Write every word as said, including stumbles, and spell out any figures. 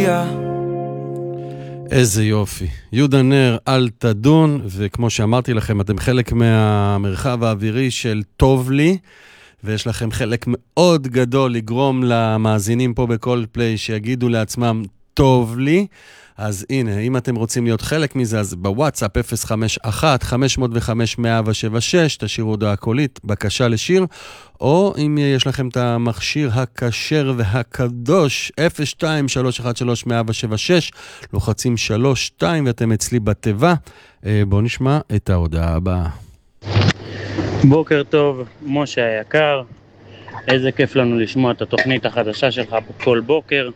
איזה יופי. יהודה נר, אל תדון, וכמו שאמרתי לכם, אתם חלק מהמרחב האווירי של טוב לי, ויש לכם חלק מאוד גדול לגרום למאזינים פה בכל פליי שיגידו לעצמם טוב לי. אז הנה, אם אתם רוצים להיות חלק מזה, אז בוואטסאפ אפס חמש אחת חמש אפס חמש אפס אפס שבע שש, תשאירו הודעה קולית, בקשה לשיר, או אם יש לכם את המכשיר הכשר והקדוש, אפס שתיים שלוש אחת שלוש אפס אפס שבע שש, לוחצים שלוש שתיים ואתם אצלי בתיבה. בואו נשמע את ההודעה הבאה. בוקר טוב, משה היקר, איזה כיף לנו לשמוע את התוכנית החדשה שלך בכל בוקר.